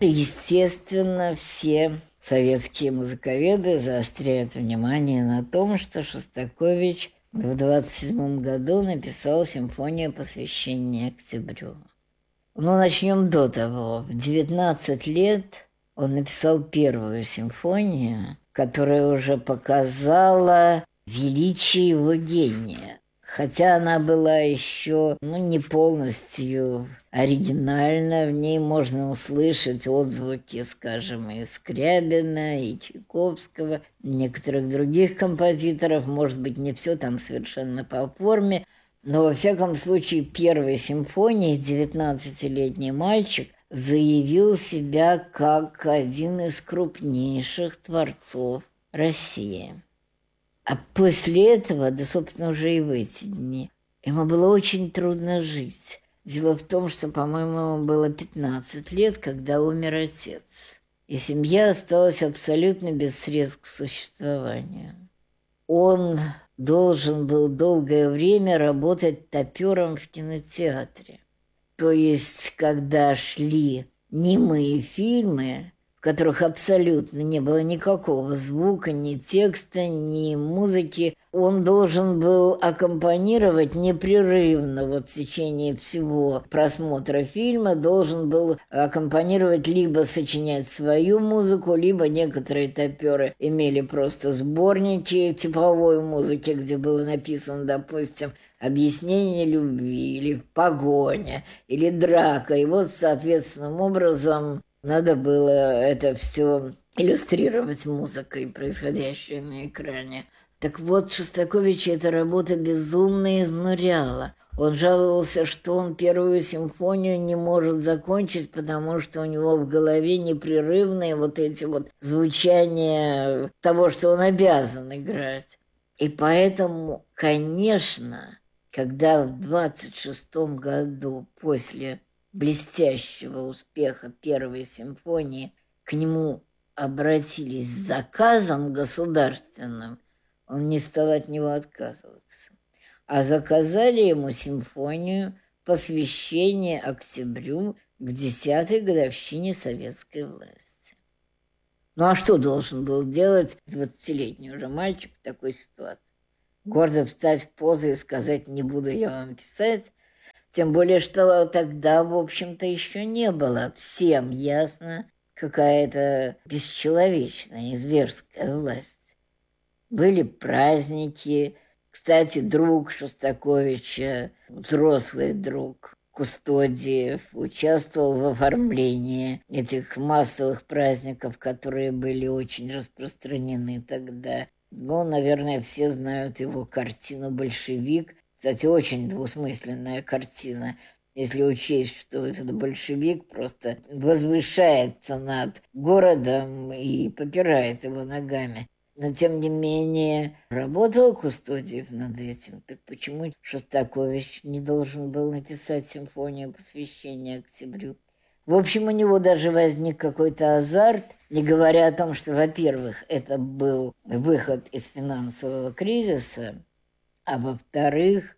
Естественно, все советские музыковеды заостряют внимание на том, что Шостакович в 27 году написал симфонию посвящения Октябрю. Ну, начнем до того. В 19 лет он написал первую симфонию, которая уже показала величие его гения. Хотя она была еще не полностью оригинальна, в ней можно услышать отзвуки, скажем, и Скрябина, и Чайковского, некоторых других композиторов. Может быть, не все там совершенно по форме, но во всяком случае первой симфонии 19-летний мальчик заявил себя как один из крупнейших творцов России. А после этого, да, собственно, уже и в эти дни, ему было очень трудно жить. Дело в том, что, по-моему, ему было 15 лет, когда умер отец. И семья осталась абсолютно без средств к существованию. Он должен был долгое время работать топером в кинотеатре. То есть, когда шли немые фильмы, в которых абсолютно не было никакого звука, ни текста, ни музыки, он должен был аккомпанировать непрерывно в течение всего просмотра фильма, должен был аккомпанировать, либо сочинять свою музыку, либо некоторые топеры имели просто сборники типовой музыки, где было написано, допустим, объяснение любви, или погоня, или драка. И вот, соответственным образом, надо было это все иллюстрировать музыкой, происходящей на экране. Так вот, Шостаковича эта работа безумно изнуряла. Он жаловался, что он первую симфонию не может закончить, потому что у него в голове непрерывные эти звучания того, что он обязан играть. И поэтому, конечно, когда в 26-м году после блестящего успеха первой симфонии к нему обратились с заказом государственным, он не стал от него отказываться. А заказали ему симфонию посвящения Октябрю к 10-й годовщине советской власти. Ну а что должен был делать 20-летний уже мальчик в такой ситуации? Гордо встать в позу и сказать: «Не буду я вам писать». Тем более, что тогда, в общем-то, еще не было всем ясно какая-то бесчеловечная и зверская власть. Были праздники. Кстати, друг Шостаковича, взрослый друг Кустодиев, участвовал в оформлении этих массовых праздников, которые были очень распространены тогда. Ну, наверное, все знают его картину «Большевик». Кстати, очень двусмысленная картина, если учесть, что этот большевик просто возвышается над городом и попирает его ногами. Но, тем не менее, работал Кустодиев над этим. Так почему Шостакович не должен был написать симфонию посвящения Октябрю? В общем, у него даже возник какой-то азарт, не говоря о том, что, во-первых, это был выход из финансового кризиса, а во-вторых,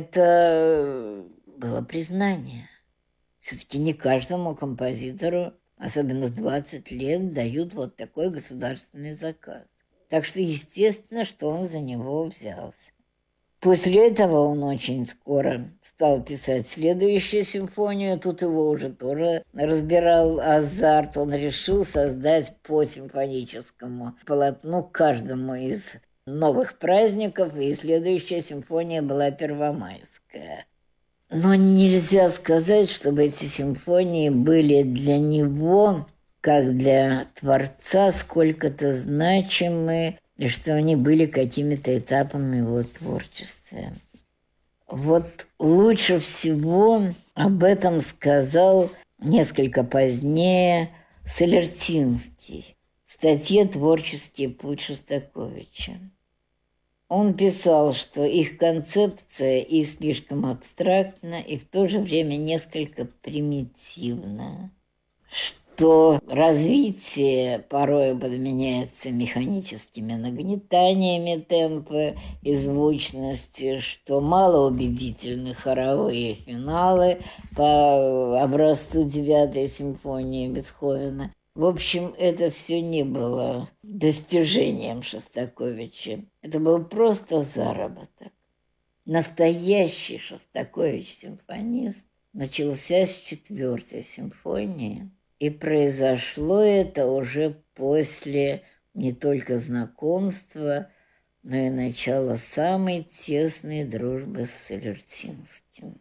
это было признание. Все-таки не каждому композитору, особенно в 20 лет, дают вот такой государственный заказ. Так что, естественно, что он за него взялся. После этого он очень скоро стал писать следующую симфонию. Тут его уже тоже разбирал азарт. Он решил создать по симфоническому полотну каждому из новых праздников, и следующая симфония была первомайская. Но нельзя сказать, чтобы эти симфонии были для него, как для творца, сколько-то значимы, и что они были какими-то этапами его творчества. Вот лучше всего об этом сказал несколько позднее Солертинский в статье «Творческий путь Шостаковича». Он писал, что их концепция и слишком абстрактна, и в то же время несколько примитивна, что развитие порой подменяется механическими нагнетаниями темпа и звучности, что малоубедительны хоровые финалы по образцу 9-й симфонии Бетховена. В общем, это все не было достижением Шостаковича. Это был просто заработок. Настоящий Шостакович-симфонист начался с 4-й симфонии, и произошло это уже после не только знакомства, но и начала самой тесной дружбы с Солертинским.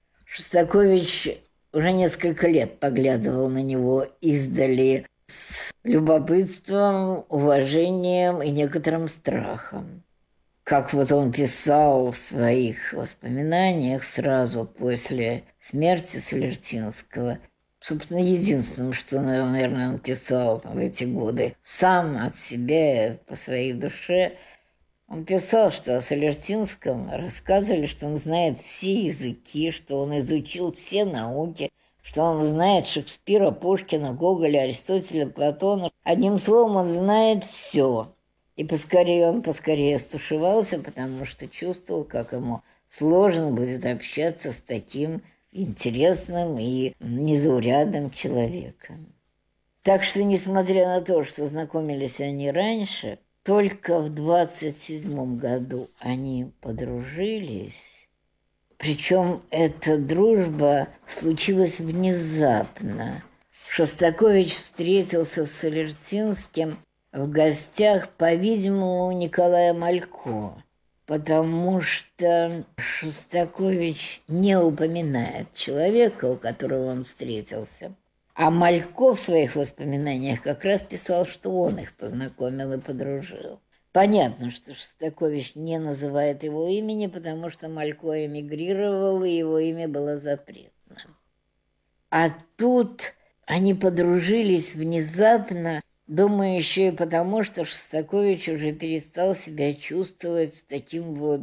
Шостакович уже несколько лет поглядывал на него издали с любопытством, уважением и некоторым страхом. Как вот он писал в своих воспоминаниях сразу после смерти Солертинского, собственно, единственным, что, наверное, он писал в эти годы сам от себя, по своей душе, он писал, что о Солертинском рассказывали, что он знает все языки, что он изучил все науки, что он знает Шекспира, Пушкина, Гоголя, Аристотеля, Платона. Одним словом, он знает все. И он поскорее стушевался, потому что чувствовал, как ему сложно будет общаться с таким интересным и незаурядным человеком. Так что, несмотря на то, что знакомились они раньше, только в 27 году они подружились. Причем эта дружба случилась внезапно. Шостакович встретился с Солертинским в гостях, по-видимому, Николая Малько, потому что Шостакович не упоминает человека, у которого он встретился. А Малько в своих воспоминаниях как раз писал, что он их познакомил и подружил. Понятно, что Шостакович не называет его имени, потому что Малько эмигрировал, и его имя было запретно. А тут они подружились внезапно, думаю, еще и потому, что Шостакович уже перестал себя чувствовать таким вот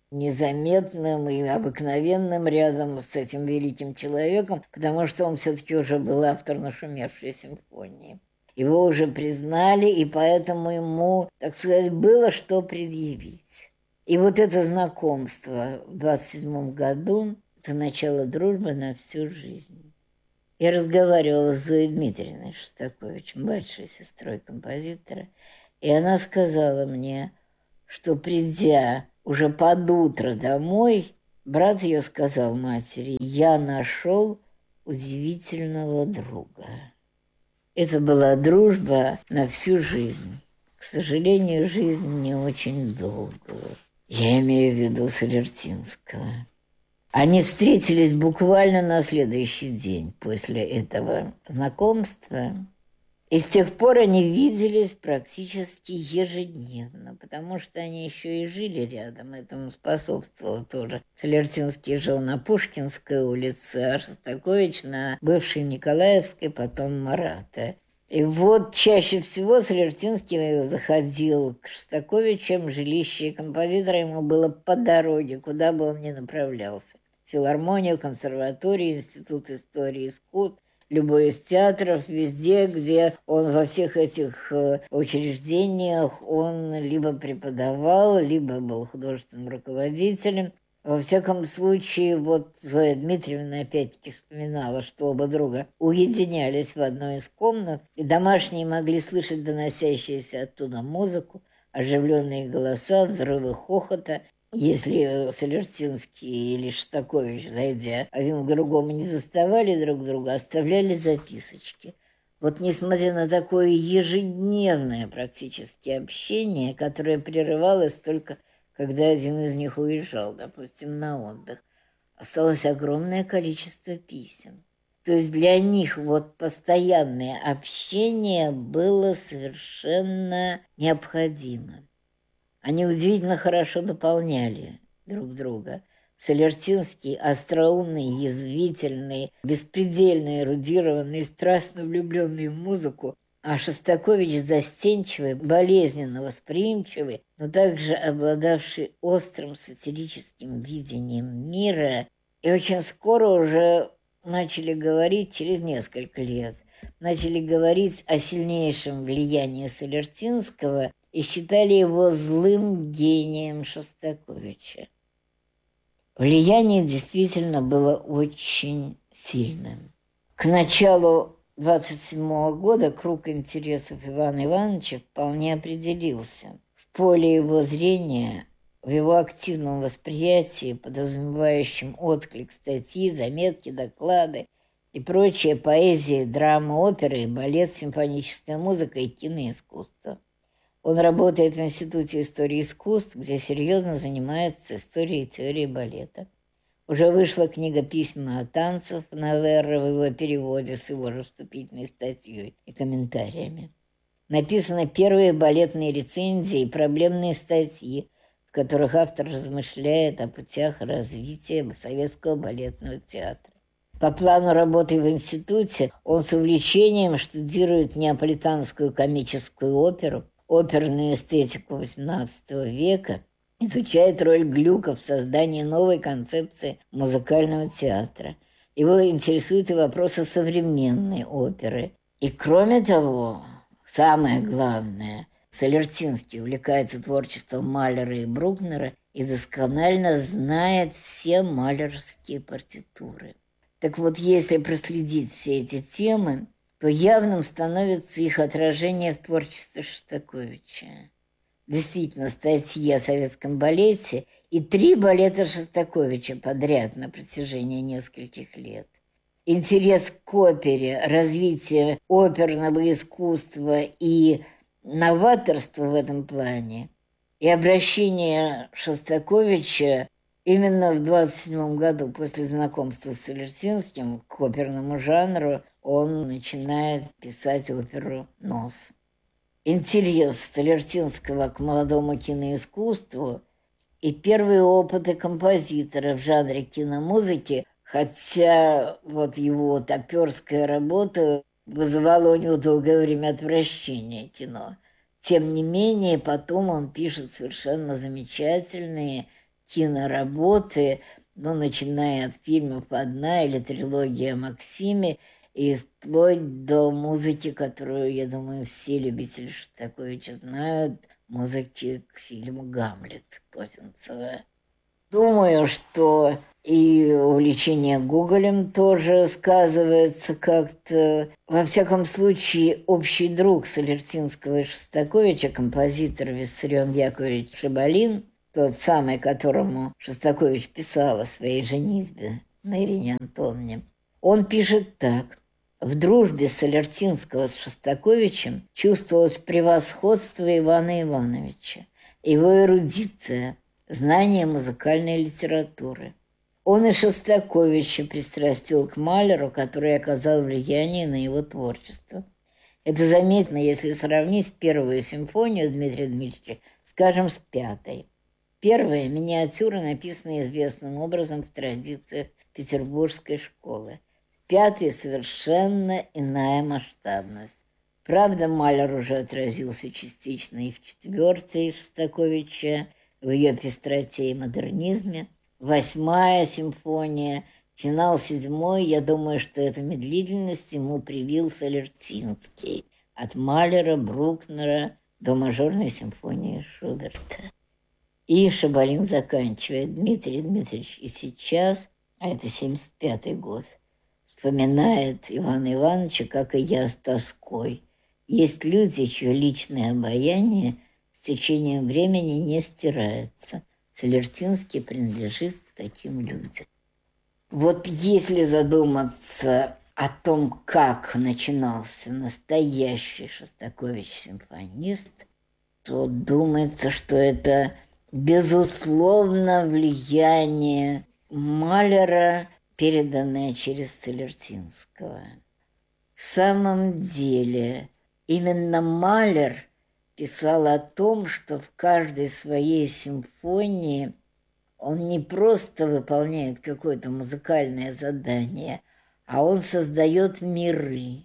незаметным и обыкновенным рядом с этим великим человеком, потому что он все-таки уже был автор нашумевшей симфонии. Его уже признали, и поэтому ему, так сказать, было что предъявить. И вот это знакомство в 27 году – это начало дружбы на всю жизнь. Я разговаривала с Зоей Дмитриевной Шостакович, младшей сестрой композитора, и она сказала мне, что, придя уже под утро домой, брат ее сказал матери: «Я нашел удивительного друга». Это была дружба на всю жизнь. К сожалению, жизнь не очень долгую. Я имею в виду Солертинского. Они встретились буквально на следующий день после этого знакомства. И с тех пор они виделись практически ежедневно, потому что они еще и жили рядом, этому способствовало тоже. Солертинский жил на Пушкинской улице, а Шостакович на бывшей Николаевской, потом Марата. И вот чаще всего Солертинский заходил к Шостаковичам, жилище композитора ему было по дороге, куда бы он ни направлялся. Филармонию, консерваторию, институт истории искусств, любой из театров, везде, где он во всех этих учреждениях, он либо преподавал, либо был художественным руководителем. Во всяком случае, вот Зоя Дмитриевна опять-таки вспоминала, что оба друга уединялись в одной из комнат, и домашние могли слышать доносящиеся оттуда музыку, оживленные голоса, взрывы хохота. Если Солертинский или Шостакович, зайдя один к другому, не заставали друг друга, оставляли записочки. Вот несмотря на такое ежедневное практически общение, которое прерывалось только когда один из них уезжал, допустим, на отдых, осталось огромное количество писем. То есть для них вот постоянное общение было совершенно необходимо. Они удивительно хорошо дополняли друг друга. Солертинский остроумный, язвительный, беспредельно эрудированный, страстно влюбленный в музыку, а Шостакович застенчивый, болезненно восприимчивый, но также обладавший острым сатирическим видением мира. И очень скоро уже начали говорить, через несколько лет, начали говорить о сильнейшем влиянии Солертинского и считали его злым гением Шостаковича. Влияние действительно было очень сильным. К началу 27-го года круг интересов Ивана Ивановича вполне определился. В поле его зрения, в его активном восприятии, подразумевающем отклик статьи, заметки, доклады и прочая поэзия, драма, оперы, балет, симфоническая музыка и киноискусство. Он работает в Институте истории искусств, где серьезно занимается историей и теорией балета. Уже вышла книга «Письма о танцах» Наверро в его переводе с его же вступительной статьей и комментариями. Написаны первые балетные рецензии и проблемные статьи, в которых автор размышляет о путях развития советского балетного театра. По плану работы в институте он с увлечением штудирует неаполитанскую комическую оперу, оперную эстетику XVIII века, изучает роль глюка в создании новой концепции музыкального театра. Его интересуют и вопросы современной оперы. И кроме того, самое главное, Солертинский увлекается творчеством Малера и Брукнера и досконально знает все малеровские партитуры. Так вот, если проследить все эти темы, то явным становится их отражение в творчестве Шостаковича. Действительно, статьи о советском балете и 3 балета Шостаковича подряд на протяжении нескольких лет. Интерес к опере, развитие оперного искусства и новаторство в этом плане, и обращение Шостаковича именно в 27 году, после знакомства с Солертинским, к оперному жанру, он начинает писать оперу «Нос». Интерес Солертинского к молодому киноискусству и первые опыты композитора в жанре киномузыки, хотя вот его топерская работа вызывала у него долгое время отвращение кино. Тем не менее, потом он пишет совершенно замечательные киноработы, начиная от фильмов «Одна» или трилогия о Максиме, и вплоть до музыки, которую, я думаю, все любители Шостаковича знают, музыки к фильму «Гамлет» Косинцева. Думаю, что и увлечение Гоголем тоже сказывается как-то. Во всяком случае, общий друг Солертинского и Шостаковича, композитор Виссарион Яковлевич Шабалин, тот самый, которому Шостакович писал о своей женитьбе на Ирине Антоновне, он пишет так. В дружбе Солертинского с Шостаковичем чувствовалось превосходство Ивана Ивановича, его эрудиция, знание музыкальной литературы. Он и Шостаковича пристрастил к Малеру, который оказал влияние на его творчество. Это заметно, если сравнить первую симфонию Дмитрия Дмитриевича, скажем, с пятой. Первая миниатюра написана известным образом в традициях петербургской школы. Пятый — совершенно иная масштабность. Правда, Малер уже отразился частично и в четвертой Шостаковича, в ее пестроте и модернизме. 8-я симфония, финал 7-й, я думаю, что эту медлительность ему привил Солертинский. От Малера, Брукнера до мажорной симфонии Шуберта. И Шабалин заканчивает. Дмитрий Дмитриевич и сейчас, а это 75-й год, вспоминает Ивана Ивановича, как и я, с тоской. Есть люди, чье личное обаяние с течением времени не стирается. Солертинский принадлежит к таким людям. Вот если задуматься о том, как начинался настоящий Шостакович-симфонист, то думается, что это, безусловно, влияние Малера, переданное через Солертинского. В самом деле, именно Малер писал о том, что в каждой своей симфонии он не просто выполняет какое-то музыкальное задание, а он создает миры.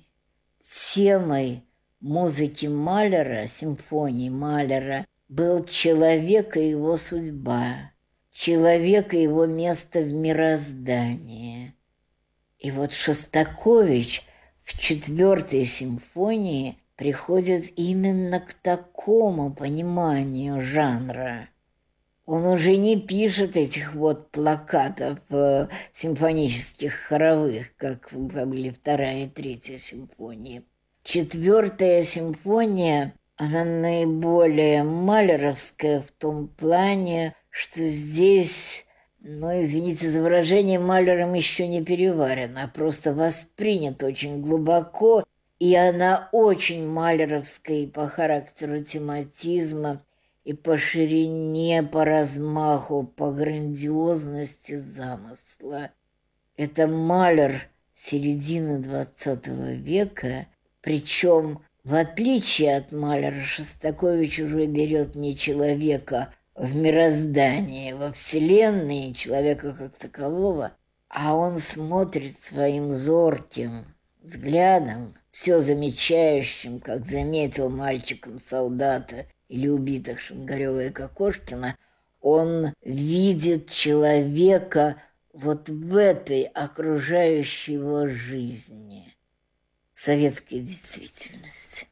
Темой музыки Малера, симфонии Малера, был человек и его судьба, человек и его место в мироздании. И вот Шостакович в четвертой симфонии приходит именно к такому пониманию жанра. Он уже не пишет этих вот плакатов симфонических хоровых, как были вторая и третья симфонии. Четвертая симфония, она наиболее малеровская в том плане, что здесь, извините за выражение, Малером еще не переварена, а просто воспринята очень глубоко, и она очень малеровская и по характеру тематизма, и по ширине, по размаху, по грандиозности замысла. Это Малер середины XX века, причем, в отличие от Малера, Шостакович уже берет не человека в мироздании, во Вселенной, человека как такового, а он смотрит своим зорким взглядом, все замечающим, как заметил мальчиком солдата или убитых Шингарева и Кокошкина, он видит человека вот в этой окружающей его жизни, в советской действительности.